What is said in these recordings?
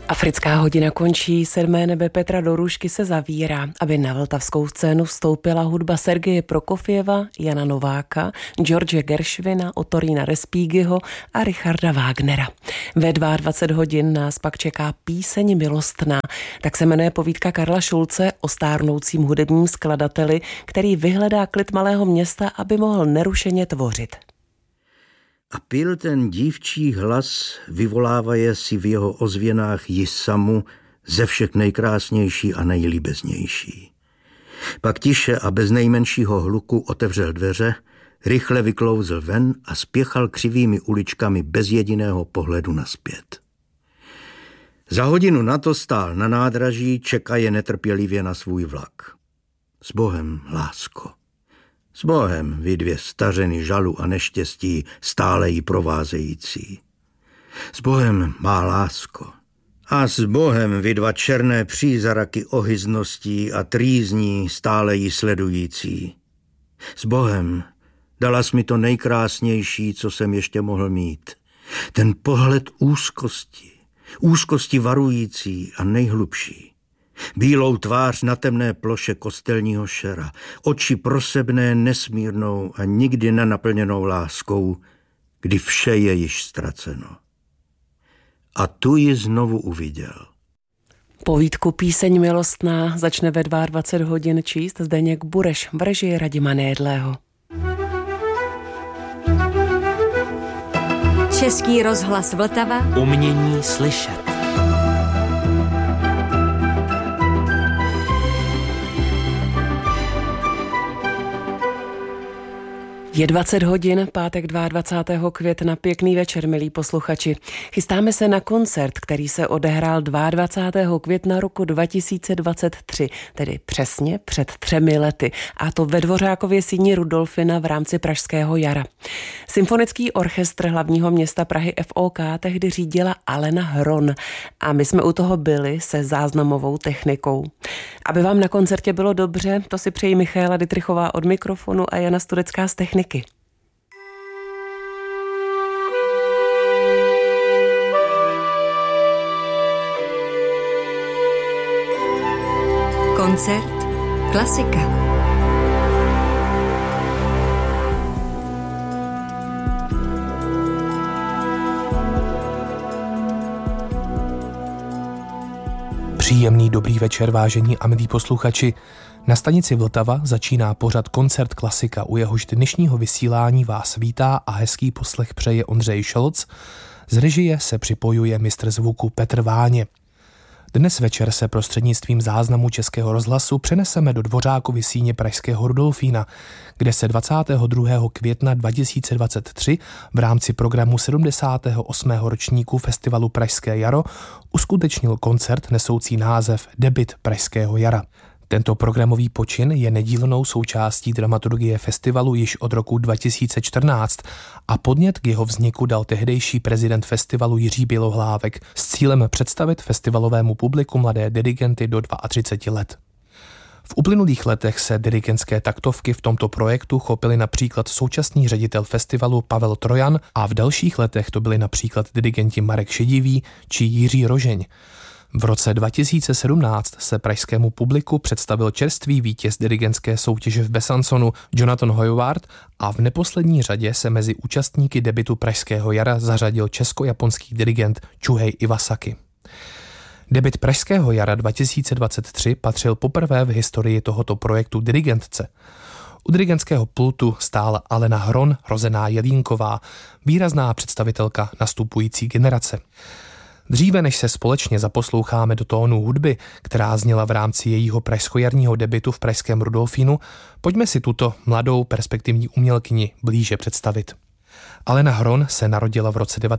Africká hodina končí, 7. nebe Petra Dorušky se zavírá, aby na vltavskou scénu vstoupila hudba Sergeje Prokofjeva, Jana Nováka, George Gershwina, Ottorína Respighiho a Richarda Wagnera. Ve 22 hodin nás pak čeká Píseň milostná, tak se jmenuje povídka Karla Šulce o stárnoucím hudebním skladateli, který vyhledá klid malého města, aby mohl nerušeně tvořit. A pil ten dívčí hlas, vyvolávaje si v jeho ozvěnách jisamu ze všech nejkrásnější a nejlíbeznější. Pak tiše a bez nejmenšího hluku otevřel dveře, rychle vyklouzl ven a spěchal křivými uličkami bez jediného pohledu nazpět. Za hodinu na to stál na nádraží, čekaje netrpělivě na svůj vlak. S Bohem, lásko. S Bohem, vy dvě stařeny žalu a neštěstí, stále jí provázející. S Bohem, má lásko. A s Bohem, vy dva černé přízraky ohyzností a trýzní, stále jí sledující. S Bohem, dala jsi mi to nejkrásnější, co jsem ještě mohl mít. Ten pohled úzkosti varující a nejhlubší. Bílou tvář na temné ploše kostelního šera, oči prosebné nesmírnou a nikdy nenaplněnou láskou, kdy vše je již ztraceno. A tu ji znovu uviděl. Povídku Píseň milostná začne ve 22 hodin číst Zdeněk Bureš v režii Radima Nejedlého. Český rozhlas Vltava. Umění slyšet. Je 20 hodin, pátek 22. května, pěkný večer, milí posluchači. Chystáme se na koncert, který se odehrál 22. května roku 2023, tedy přesně před 3 lety, a to ve Dvořákově síni Rudolfina v rámci Pražského jara. Symfonický orchestr hlavního města Prahy FOK tehdy řídila Alena Hron a my jsme u toho byli se záznamovou technikou. Aby vám na koncertě bylo dobře, to si přejí Michaela Dittrichová od mikrofonu a Jana Studecká z techniky. Koncert Klasika. Příjemný dobrý večer, vážení a milí posluchači. Na stanici Vltava začíná pořad Koncert Klasika, u jehož dnešního vysílání vás vítá a hezký poslech přeje Ondřej Šolc. Z režie se připojuje mistr zvuku Petr Váně. Dnes večer se prostřednictvím záznamu Českého rozhlasu přeneseme do Dvořákovy síně Pražského Rudolfína, kde se 22. května 2023 v rámci programu 78. ročníku festivalu Pražské jaro uskutečnil koncert nesoucí název Debut Pražského jara. Tento programový počin je nedílnou součástí dramaturgie festivalu již od roku 2014 a podnět k jeho vzniku dal tehdejší prezident festivalu Jiří Bělohlávek s cílem představit festivalovému publiku mladé dirigenty do 32 let. V uplynulých letech se dirigentské taktovky v tomto projektu chopili například současný ředitel festivalu Pavel Trojan a v dalších letech to byli například dirigenti Marek Šedivý či Jiří Rožeň. V roce 2017 se pražskému publiku představil čerstvý vítěz dirigentské soutěže v Besanconu Jonathan Hojovard a v neposlední řadě se mezi účastníky debutu Pražského jara zařadil česko-japonský dirigent Chuhei Iwasaki. Debut Pražského jara 2023 patřil poprvé v historii tohoto projektu dirigentce. U dirigentského pultu stála Alena Hron, rozená Jelínková, výrazná představitelka nastupující generace. Dříve než se společně zaposloucháme do tónu hudby, která zněla v rámci jejího pražskojarního debutu v Pražském Rudolfínu, pojďme si tuto mladou perspektivní umělkyni blíže představit. Alena Hron se narodila v roce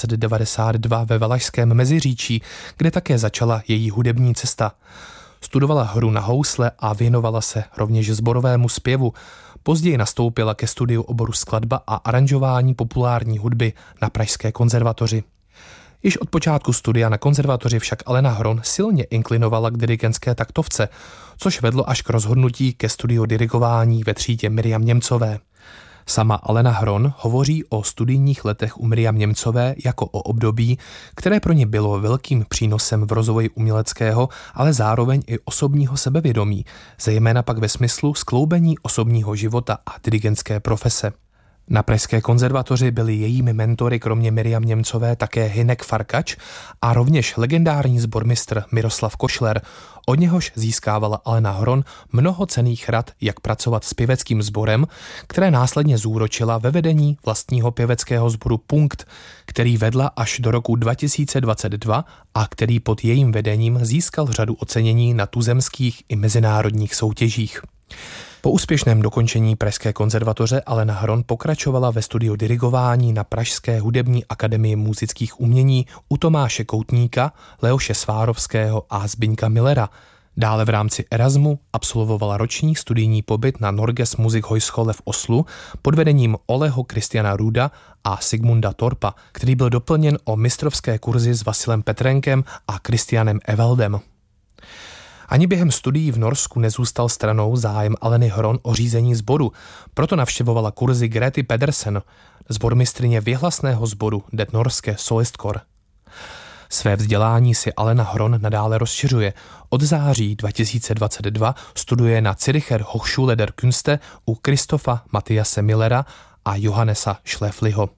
1992 ve Valašském Meziříčí, kde také začala její hudební cesta. Studovala hru na housle a věnovala se rovněž sborovému zpěvu. Později nastoupila ke studiu oboru skladba a aranžování populární hudby na Pražské konzervatoři. Již od počátku studia na konzervatoři však Alena Hron silně inklinovala k dirigentské taktovce, což vedlo až k rozhodnutí ke studiu dirigování ve třídě Miriam Němcové. Sama Alena Hron hovoří o studijních letech u Miriam Němcové jako o období, které pro ně bylo velkým přínosem v rozvoji uměleckého, ale zároveň i osobního sebevědomí, zejména pak ve smyslu skloubení osobního života a dirigentské profese. Na Pražské konzervatoři byli jejími mentory kromě Miriam Němcové také Hynek Farkač a rovněž legendární sbormistr Miroslav Košler. Od něhož získávala Alena Hron mnoho cenných rad, jak pracovat s pěveckým sborem, které následně zúročila ve vedení vlastního pěveckého sboru Punkt, který vedla až do roku 2022 a který pod jejím vedením získal řadu ocenění na tuzemských i mezinárodních soutěžích. Po úspěšném dokončení Pražské konzervatoře Alena Hron pokračovala ve studiu dirigování na Pražské hudební akademii múzických umění u Tomáše Koutníka, Leoše Svárovského a Zbyňka Millera. Dále v rámci Erasmu absolvovala roční studijní pobyt na Norges Musikhøjskole v Oslu pod vedením Oleho Christiana Ruda a Sigmunda Torpa, který byl doplněn o mistrovské kurzy s Vasilem Petrenkem a Christianem Evaldem. Ani během studií v Norsku nezůstal stranou zájem Aleny Hron o řízení sboru, proto navštěvovala kurzy Grety Pedersen, sbormistryně věhlasného sboru Det Norske Solistkor. Své vzdělání si Alena Hron nadále rozšiřuje. Od září 2022 studuje na Zürcher Hochschule der Künste u Christopha Mathiase Millera a Johannesa Schläfliho.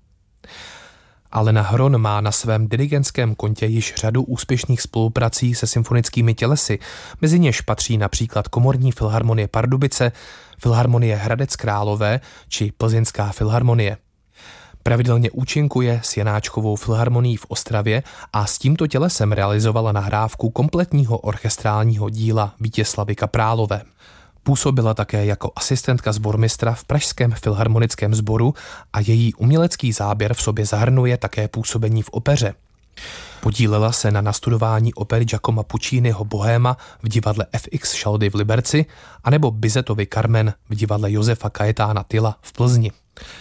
Alena Hron má na svém dirigentském kontě již řadu úspěšných spoluprací se symfonickými tělesy, mezi něž patří například Komorní filharmonie Pardubice, Filharmonie Hradec Králové či Plzeňská filharmonie. Pravidelně účinkuje s Janáčkovou filharmonií v Ostravě a s tímto tělesem realizovala nahrávku kompletního orchestrálního díla Vítězslavy Kaprálové. Působila také jako asistentka sbormistra v Pražském filharmonickém sboru a její umělecký záběr v sobě zahrnuje také působení v opeře. Podílela se na nastudování opery Giacomo Pucciniho Bohéma v divadle FX Šaldy v Liberci anebo Bizettovy Carmen v divadle Josefa Kajetána Tyla v Plzni.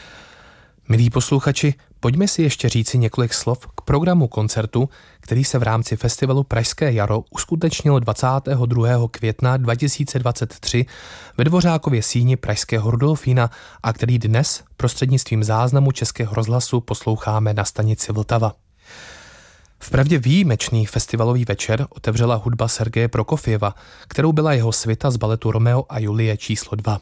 Milí posluchači, pojďme si ještě říci několik slov k programu koncertu, který se v rámci festivalu Pražské jaro uskutečnil 22. května 2023 ve Dvořákově síni Pražského Rudolfína a který dnes prostřednictvím záznamu Českého rozhlasu posloucháme na stanici Vltava. Vpravdě výjimečný festivalový večer otevřela hudba Sergeje Prokofjeva, kterou byla jeho svita z baletu Romeo a Julie číslo 2.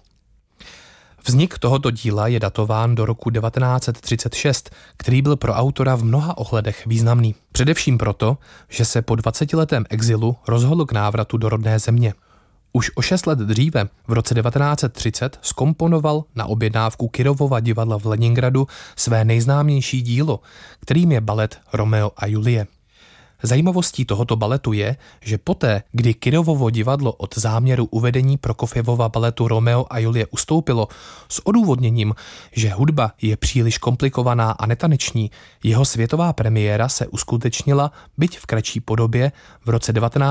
Vznik tohoto díla je datován do roku 1936, který byl pro autora v mnoha ohledech významný. Především proto, že se po 20letém exilu rozhodl k návratu do rodné země. Už o 6 let dříve, v roce 1930, zkomponoval na objednávku Kirovova divadla v Leningradu své nejznámější dílo, kterým je balet Romeo a Julie. Zajímavostí tohoto baletu je, že poté, kdy Kirovovo divadlo od záměru uvedení Prokofjevova baletu Romeo a Julie ustoupilo s odůvodněním, že hudba je příliš komplikovaná a netaneční, jeho světová premiéra se uskutečnila, byť v kratší podobě, v roce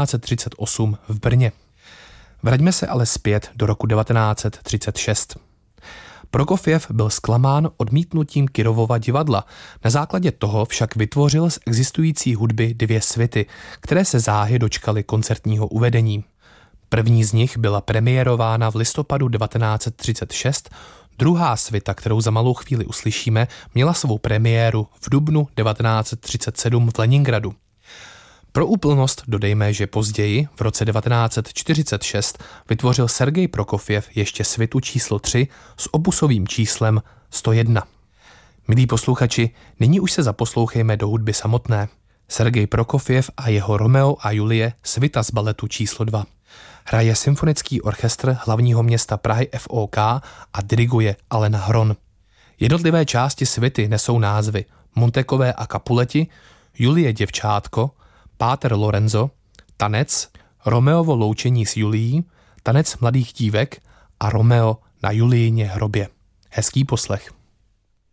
1938 v Brně. Vraťme se ale zpět do roku 1936. Prokofjev byl zklamán odmítnutím Kirovova divadla. Na základě toho však vytvořil z existující hudby 2 svity, které se záhy dočkaly koncertního uvedení. První z nich byla premiérována v listopadu 1936, druhá svita, kterou za malou chvíli uslyšíme, měla svou premiéru v dubnu 1937 v Leningradu. Pro úplnost dodejme, že později, v roce 1946, vytvořil Sergej Prokofjev ještě svitu číslo 3 s opusovým číslem 101. Milí posluchači, nyní už se zaposlouchejme do hudby samotné. Sergej Prokofjev a jeho Romeo a Julie, svita z baletu číslo 2. Hraje symfonický orchestr hlavního města Prahy FOK a diriguje Alena Hron. Jednotlivé části svity nesou názvy Montekové a Capuleti, Julie děvčátko, Páter Lorenzo, tanec, Romeovo loučení s Julií, tanec mladých dívek a Romeo na Julijině hrobě. Hezký poslech.